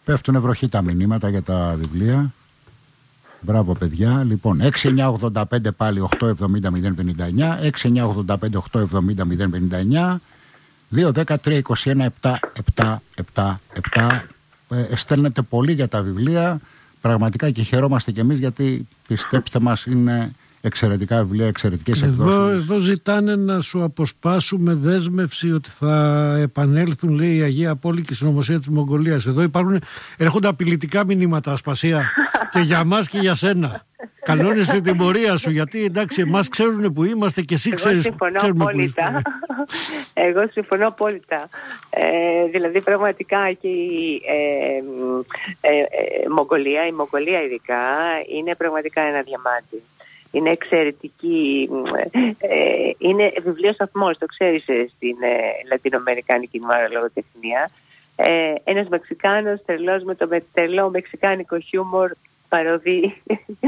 Πέφτουνε βροχή τα μηνύματα για τα βιβλία. Μπράβο παιδιά. Λοιπόν, 6985 πάλι 870 059, 6985 870 059, 210 321 777. Στέλνετε πολύ για τα βιβλία. Πραγματικά και χαιρόμαστε κι εμείς, γιατί πιστέψτε μας είναι εξαιρετικά βιβλία, εξαιρετικές εκδόσεις. Εδώ ζητάνε να σου αποσπάσουμε δέσμευση ότι θα επανέλθουν, λέει, η Αγία Πόλη και η συνωμοσία της Μογγολίας. Εδώ έρχονται απειλητικά μηνύματα, Ασπασία, και για μας και για σένα. Κανόνισε την πορεία σου, γιατί εντάξει, εμάς ξέρουν που είμαστε και εσύ ξέρουμε που είστε. Εγώ συμφωνώ απόλυτα. Δηλαδή πραγματικά και η Μογγολία ειδικά είναι πραγματικά ένα διαμάντι. Είναι εξαιρετική, είναι βιβλίο σταθμός, το ξέρεις, στην λατινοαμερικάνικη λογοτεχνία. Ένας Μεξικάνος τρελός με το τρελό μεξικάνικο χιούμορ παροδεί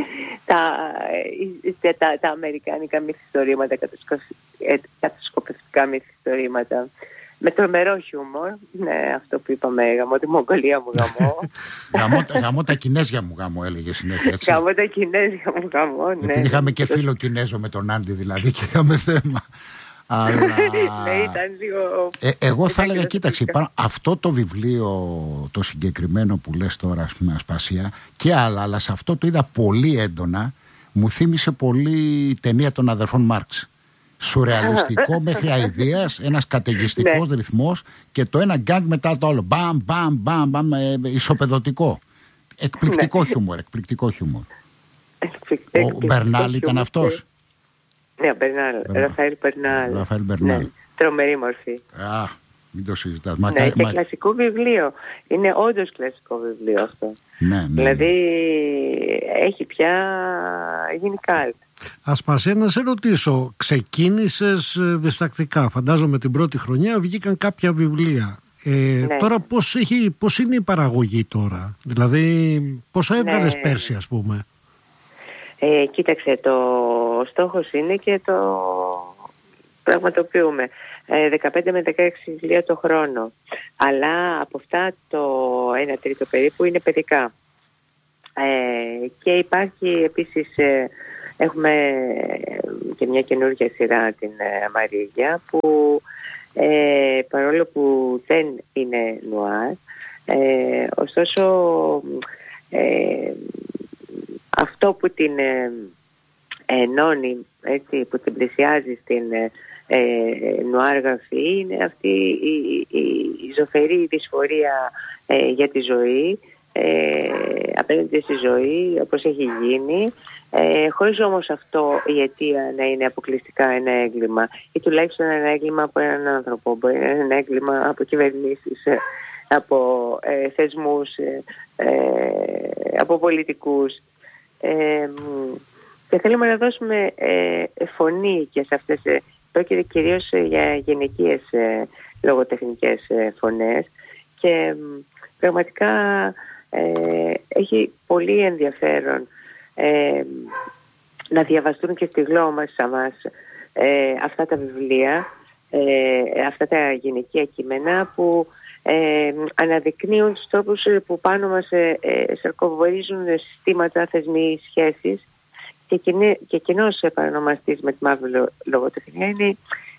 τα αμερικάνικα μυθιστορήματα, κατασκοπευτικά μυθιστορήματα. Με τρομερό χιούμορ, ναι, αυτό που είπαμε, γαμώ τη Μογγολία μου γαμώ. Γαμώ τα Κινέζια μου γαμώ, έλεγε συνέχεια, έτσι. Γαμώ τα Κινέζια μου γαμώ, ναι. Επειδή είχαμε και φίλο Κινέζο με τον Άντι δηλαδή και είχαμε θέμα. Αλλά... ναι, ήταν λίγο... εγώ θα έλεγα, κοίταξε, αυτό το βιβλίο το συγκεκριμένο που λες τώρα, ας πούμε, Ασπασία, και άλλα, αλλά σε αυτό το είδα πολύ έντονα, μου θύμισε πολύ ταινία των αδερφών Μάρξ. Σουρεαλιστικό μέχρι αηδίας, ένας καταιγιστικός ρυθμός και το ένα γκάγκ μετά το άλλο. Μπαμ, μπαμ, μπαμ, μπαμ, ισοπεδωτικό. Εκπληκτικό χιούμορ, εκπληκτικό χιούμορ. Ο Μπερνάλ ήταν αυτός. Ναι, Ραφαήλ Μπερνάλ. Ναι, τρομερή μορφή. Μην το συζητάς. Ναι, και κλασικό βιβλίο. Είναι όντως κλασικό βιβλίο αυτό. Ναι. Δηλαδή έχει πια γίνει καλτ. Ασπασία, να σε ρωτήσω, ξεκίνησες διστακτικά. Φαντάζομαι την πρώτη χρονιά βγήκαν κάποια βιβλία. Ναι. Τώρα πώς είναι η παραγωγή τώρα? Δηλαδή πόσα έβγαλες πέρσι, ας πούμε? Κοίταξε, το στόχος είναι και το πραγματοποιούμε 15 με 16 βιβλία το χρόνο, αλλά από αυτά το 1 τρίτο περίπου είναι παιδικά, και υπάρχει επίσης, έχουμε και μια καινούργια σειρά, την Μαρίγια, που παρόλο που δεν είναι νουάρ, ωστόσο αυτό που την ενώνει, έτσι, που την πλησιάζει στην νουάρ γραφή, είναι αυτή η ζωφερή δυσφορία για τη ζωή, απέναντι στη ζωή όπως έχει γίνει, χωρίς όμως αυτό η αιτία να είναι αποκλειστικά ένα έγκλημα, ή τουλάχιστον ένα έγκλημα από έναν άνθρωπο. Μπορεί να είναι ένα έγκλημα από κυβερνήσεις, από θεσμούς, από πολιτικούς, και θέλουμε να δώσουμε φωνή και σε αυτές. Πρόκειται κυρίως για γυναικείες λογοτεχνικές φωνές, και πραγματικά έχει πολύ ενδιαφέρον να διαβαστούν και στη γλώσσα μας αυτά τα βιβλία, αυτά τα γυναικεία κείμενα που αναδεικνύουν τους τρόπους που πάνω μας σαρκοβορίζουν συστήματα, θεσμοί, σχέσεις, και κοινός παρανομαστής με τη μαύρη λογοτεχνία είναι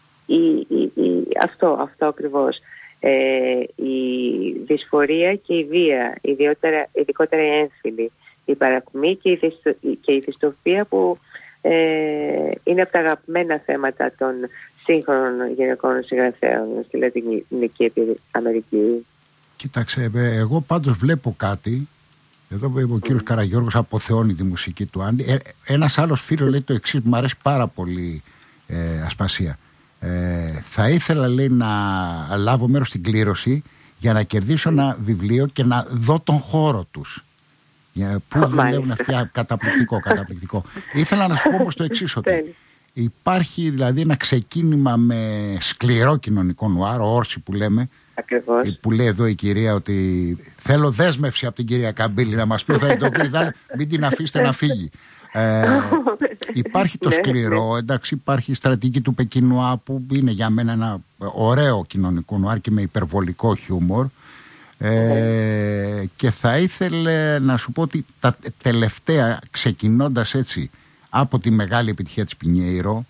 αυτό ακριβώς, η δυσφορία και η βία, ειδικότερα η έμφυλη, η παρακμή και η δυστοφία, που είναι από τα αγαπημένα θέματα των σύγχρονων γυναικών συγγραφέων στη Λατινική Αμερική. Κοίταξε, εγώ πάντως βλέπω κάτι. Εδώ ο κύριος Καραγιώργος αποθεώνει τη μουσική του Άντι. Ένας άλλος φίλος λέει το εξής που μου αρέσει πάρα πολύ, Ασπασία. Θα ήθελα, λέει, να λάβω μέρος στην κλήρωση για να κερδίσω ένα βιβλίο και να δω τον χώρο τους. Πού δουλεύουν αυτοί? Καταπληκτικό. Ήθελα να σου πω όμως το εξής, ότι υπάρχει δηλαδή ένα ξεκίνημα με σκληρό κοινωνικό νουάρ, ο Όρση που λέμε. Ακριβώς. Που λέει εδώ η κυρία ότι θέλω δέσμευση από την κυρία Καμπύλη να μας πει, θα το πει, μην την αφήσετε να φύγει. Υπάρχει το σκληρό, εντάξει, υπάρχει η στρατηγική του Πεκινουά, που είναι για μένα ένα ωραίο κοινωνικό νουάρ και με υπερβολικό χιούμορ. Και θα ήθελε να σου πω ότι τα τελευταία, ξεκινώντας έτσι από τη μεγάλη επιτυχία της Πινιέιρο,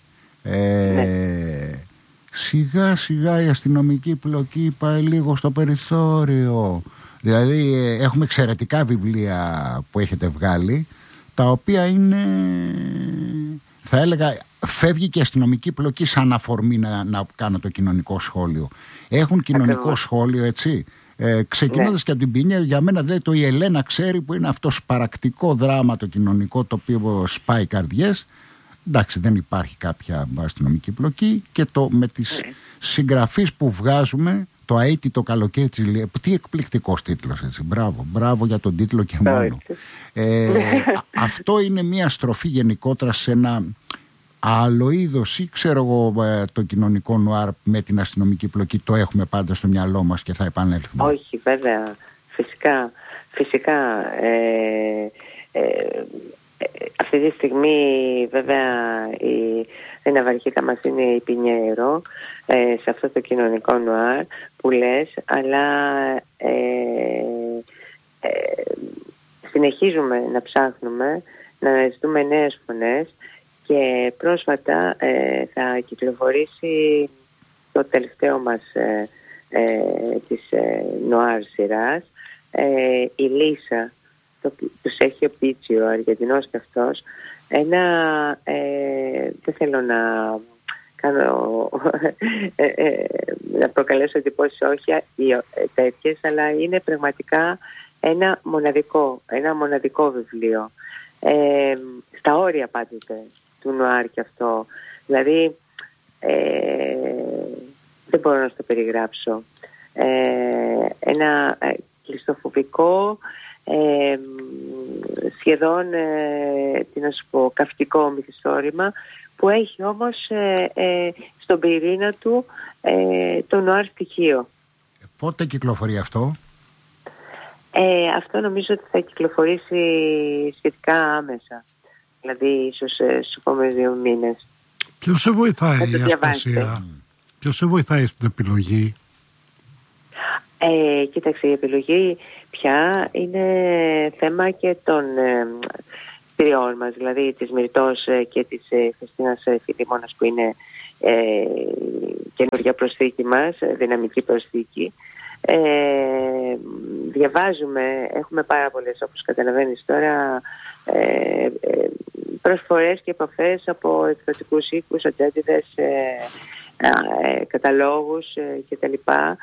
σιγά σιγά η αστυνομική πλοκή πάει λίγο στο περιθώριο. Δηλαδή έχουμε εξαιρετικά βιβλία που έχετε βγάλει, τα οποία είναι, θα έλεγα, φεύγει και η αστυνομική πλοκή σαν αφορμή να κάνω το κοινωνικό σχόλιο. Έχουν κοινωνικό σχόλιο, έτσι. Ξεκινώντας και από την Πινιέιρο, για μένα δηλαδή το «Η Ελένα ξέρει», που είναι αυτό σπαρακτικό δράμα το κοινωνικό, το οποίο σπάει καρδιές. Εντάξει, δεν υπάρχει κάποια αστυνομική πλοκή, και με τις συγγραφείς που βγάζουμε, το «Αίτητο καλοκαίρι της Ηλίας». Τι εκπληκτικός τίτλος, έτσι. Μπράβο για τον τίτλο και μόνο. Αυτό είναι μια στροφή γενικότερα σε ένα άλλο είδος, ή ξέρω εγώ, το κοινωνικό νουάρ με την αστυνομική πλοκή το έχουμε πάντα στο μυαλό μας και θα επανέλθουμε? Όχι, βέβαια, φυσικά. Αυτή τη στιγμή βέβαια η ναυαρχίδα μας είναι η Πινιέιρο, σε αυτό το κοινωνικό νουάρ που λες, αλλά συνεχίζουμε να ψάχνουμε, να αναζητούμε νέες φωνές, και πρόσφατα θα κυκλοφορήσει το τελευταίο μας της νουάρ σειράς, η Λίσα, του Σέρχιο Πίτσιο, Αργεντινός και αυτός. Δεν θέλω να κάνω να προκαλέσω εντυπώσεις, όχι τέτοιες, αλλά είναι πραγματικά ένα μοναδικό βιβλίο, στα όρια πάντοτε του νουάρ και αυτό. Δηλαδή δεν μπορώ να το περιγράψω. Ένα κλειστοφοβικό, σχεδόν τι να σου πω, καυκτικό μυθιστόρημα, που έχει όμως στον πυρήνα του το νουάρ στοιχείο. Πότε κυκλοφορεί αυτό? Αυτό νομίζω ότι θα κυκλοφορήσει σχετικά άμεσα, δηλαδή ίσως στους επόμενους 2 μήνες. Ποιος σε βοηθάει, η Ασπασία? Ποιος σε βοηθάει στην επιλογή? Κοίταξε, η επιλογή πια είναι θέμα και των τριών μας, δηλαδή της Μυρτώς και της Χριστίνας Φιλίμωνας, που είναι καινούργια προσθήκη μας, δυναμική προσθήκη. Διαβάζουμε, έχουμε πάρα πολλές, όπως καταλαβαίνεις τώρα, προσφορές και επαφές από εκδοτικούς οίκους, ατζέντιδες, καταλόγους κτλ.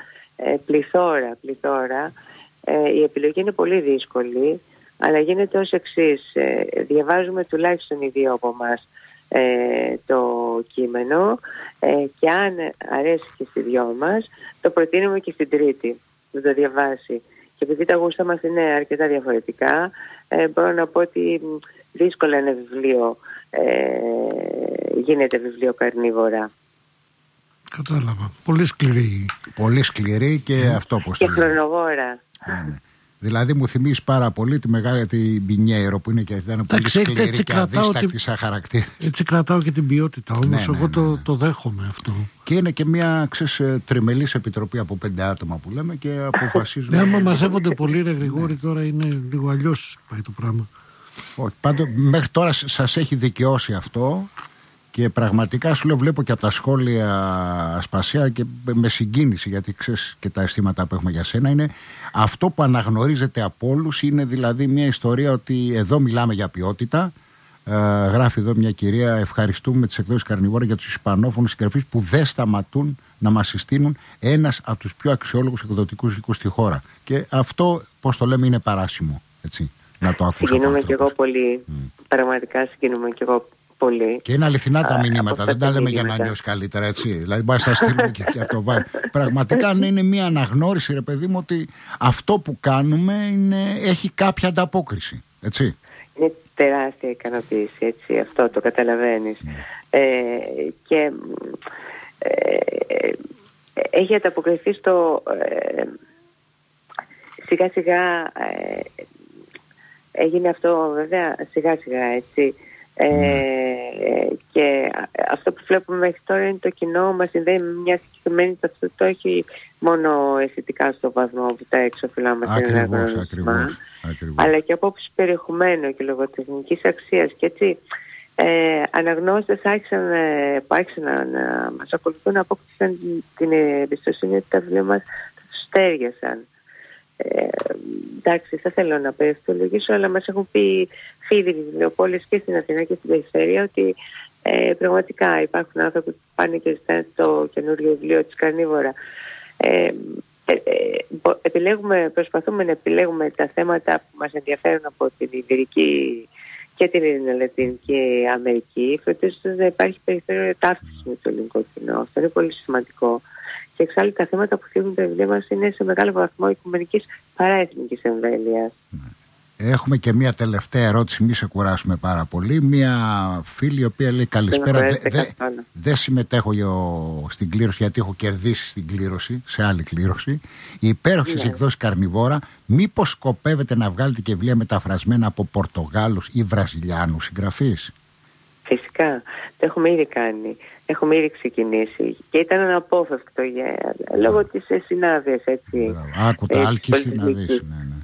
Πληθώρα. Η επιλογή είναι πολύ δύσκολη, αλλά γίνεται ως εξής. Διαβάζουμε τουλάχιστον οι δύο από εμάς το κείμενο, και αν αρέσει και στις δυο μας, το προτείνουμε και στην τρίτη να το διαβάσει. Και επειδή τα γούστα μας είναι αρκετά διαφορετικά, μπορώ να πω ότι δύσκολα ένα βιβλίο γίνεται βιβλίο καρνίβορα. Κατάλαβα. Πολύ σκληρή. Πολύ σκληρή και αυτό πώς και χρονοβόρα. Ναι. Δηλαδή μου θυμίζει πάρα πολύ τη μεγάλη την Πινιέιρο, που είναι και ήταν πολύ σκληρή και αδίστακτη σαν χαρακτήρα. Έτσι κρατάω και την ποιότητα, όμως εγώ το δέχομαι αυτό. Και είναι και μια τριμελής επιτροπή από 5 άτομα που λέμε, και αποφασίζουν. Ναι, άμα μαζεύονται πολύ Γρηγόρη, τώρα είναι λίγο αλλιώς πάει το πράγμα. Όχι, πάντως μέχρι τώρα σας έχει δικαιώσει αυτό. Και πραγματικά σου λέω, βλέπω και από τα σχόλια, Ασπασία, και με συγκίνηση, γιατί ξέρεις και τα αισθήματα που έχουμε για σένα, είναι αυτό που αναγνωρίζεται από όλους. Είναι δηλαδή μια ιστορία ότι εδώ μιλάμε για ποιότητα. Γράφει εδώ μια κυρία: ευχαριστούμε τις εκδόσεις Καρνιβόρα για τους ισπανόφωνους συγγραφείς που δεν σταματούν να μας συστήνουν, ένας από τους πιο αξιόλογους εκδοτικούς οίκους στη χώρα. Και αυτό, πώς το λέμε, είναι παράσιμο. Έτσι, να το ακούσω. Συγκινούμε κι εγώ πολύ. Πραγματικά συγκινούμε κι εγώ πολύ. Και είναι αληθινά τα μηνύματα, δεν τα λέμε για να νιώσει καλύτερα, έτσι. Δηλαδή, μπορεί να σα στείλουμε και από το vibe. Πραγματικά είναι μια αναγνώριση, ρε παιδί μου, ότι αυτό που κάνουμε έχει κάποια ανταπόκριση. Έτσι. Είναι τεράστια ικανοποίηση, έτσι. Αυτό το καταλαβαίνεις. Και έχει ανταποκριθεί στο. Σιγά σιγά έγινε αυτό, βέβαια, σιγά σιγά, έτσι. και αυτό που βλέπουμε μέχρι τώρα είναι το κοινό μας συνδέει με μια συγκεκριμένη ταυτότητα, όχι μόνο αισθητικά στο βαθμό που τα έξωφυλλά μας είναι αναγνωρισμά, αλλά και απόψη περιεχομένου και λογοτεχνικής αξίας. Και έτσι αναγνώστες που άρχισαν να μας ακολουθούν, απόκτησαν την εμπιστοσύνη ότι τα βιβλία μας τους στέριασαν. Εντάξει, θα θέλω να περιευτολογήσω, αλλά μας έχουν πει φίλοι βιβλιοπόλεις και στην Αθηνά και στην περιφέρεια ότι πραγματικά υπάρχουν άνθρωποι που πάνε και ζητάνε το καινούριο βιβλίο της Καρνίβορα. Προσπαθούμε να επιλέγουμε τα θέματα που μας ενδιαφέρουν από την Ιβηρική και την Ειρηνολατινική Αμερική, φροντίζοντας να υπάρχει περιθώριο ταύτισης με το ελληνικό κοινό. Αυτό είναι πολύ σημαντικό. Και εξάλλου τα θέματα που θίγουν τα βιβλία μας είναι σε μεγάλο βαθμό οικουμενικής παρά εθνικής εμβέλειας. Έχουμε και μία τελευταία ερώτηση, μη σε κουράσουμε πάρα πολύ. Μία φίλη η οποία λέει καλησπέρα. Δεν συμμετέχω στην κλήρωση γιατί έχω κερδίσει στην κλήρωση, σε άλλη κλήρωση. Η υπέροχη της εκδόσης Καρνιβόρα, μήπως σκοπεύετε να βγάλετε και βιβλία μεταφρασμένα από Πορτογάλους ή Βραζιλιάνους συγγραφείς? Φυσικά, το έχουμε ήδη κάνει. Έχουμε ήδη ξεκινήσει και ήταν αναπόφευκτο λόγω της συνάδειας, έτσι. Άκουτα άλλη συνάδειας,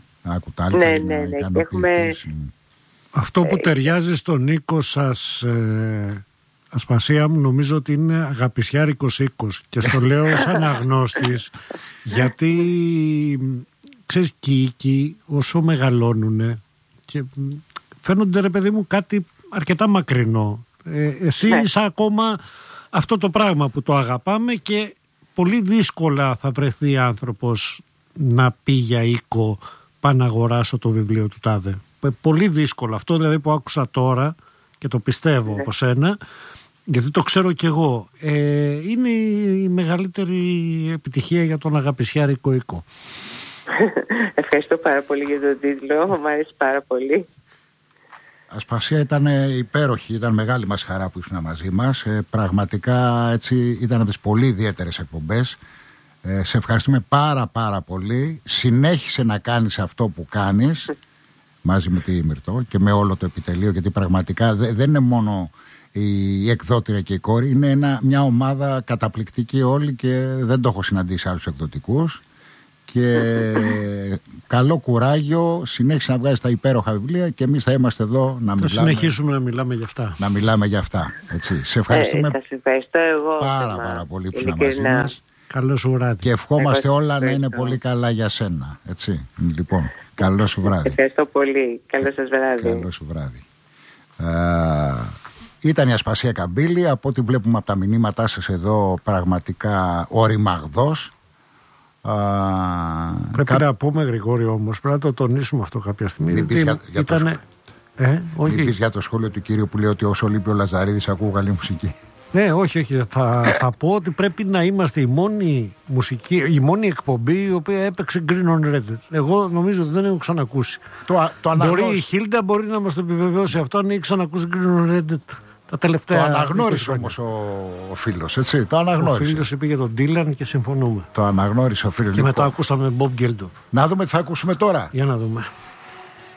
Αυτό που ταιριάζει στον Νίκο σας, Ασπασία μου, νομίζω ότι είναι αγαπησιάρικος οίκος, και στο λέω ως αναγνώστης γιατί ξέρεις, και οι οίκοι όσο μεγαλώνουνε και φαίνονται, ρε παιδί μου, κάτι αρκετά μακρινό. Εσύ είσαι ακόμα αυτό το πράγμα που το αγαπάμε και πολύ δύσκολα θα βρεθεί άνθρωπος να πει για οίκο πάω να αγοράσω το βιβλίο του τάδε. Πολύ δύσκολο. Αυτό δηλαδή που άκουσα τώρα και το πιστεύω από σένα, γιατί το ξέρω κι εγώ, είναι η μεγαλύτερη επιτυχία για τον αγαπησιάρικο οίκο. Ευχαριστώ πάρα πολύ για τον τίτλο, μου αρέσει πάρα πολύ. Ασπασία, ήταν υπέροχη, ήταν μεγάλη μας χαρά που ήσουν μαζί μας. Πραγματικά έτσι ήταν από τις πολύ ιδιαίτερες εκπομπές. Σε ευχαριστούμε πάρα πολύ. Συνέχισε να κάνεις αυτό που κάνεις μαζί με τη Μυρτώ και με όλο το επιτελείο, γιατί πραγματικά δεν είναι μόνο η εκδότηρα και η κόρη, είναι μια ομάδα καταπληκτική όλοι και δεν το έχω συναντήσει άλλους εκδοτικούς. Και καλό κουράγιο, συνέχισε να βγάζεις τα υπέροχα βιβλία και εμείς θα είμαστε εδώ να μιλάμε. Θα συνεχίσουμε να μιλάμε για αυτά. Να μιλάμε για αυτά, έτσι. Σε ευχαριστούμε εγώ πάρα πολύ που ήσουν μαζί μας. Καλό σου βράδυ. Και ευχόμαστε όλα να είναι πολύ καλά για σένα, έτσι. Λοιπόν, καλό σου βράδυ. Ευχαριστώ πολύ. Καλό σας βράδυ. Καλό σου βράδυ. Ήταν η Ασπασία Καμπύλη. Από ό,τι βλέπουμε από τα μηνύματά σας εδώ, πραγματικά οριμαγδός. Πρέπει να πούμε, Γρηγόρη, όμως, πρέπει να το τονίσουμε αυτό κάποια στιγμή. Μην πεις για το σχόλιο του κύριου που λέει ότι όσο λείπει ο Λαζαρίδης ακούω καλή μουσική. Ναι, όχι. Θα πω ότι πρέπει να είμαστε η μόνη εκπομπή η οποία έπαιξε Green on Red. Εγώ νομίζω ότι δεν έχω ξανακούσει. Μπορεί η Χίλντα μπορεί να μας το επιβεβαιώσει αυτό, αν έχει ξανακούσει Green on Red τα τελευταία. Το αναγνώρισε όμως ο φίλος, έτσι. Το αναγνώρισε. Ο φίλος είπε για τον Ντίλαν και συμφωνούμε. Το αναγνώρισε ο φίλος. Και μετά ακούσαμε Bob Geldof. Να δούμε τι θα ακούσουμε τώρα. Για να δούμε.